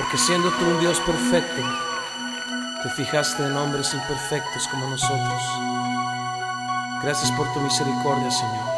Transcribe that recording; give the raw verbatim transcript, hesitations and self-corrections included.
Porque siendo tú un Dios perfecto, te fijaste en hombres imperfectos como nosotros. Gracias por tu misericordia, Señor.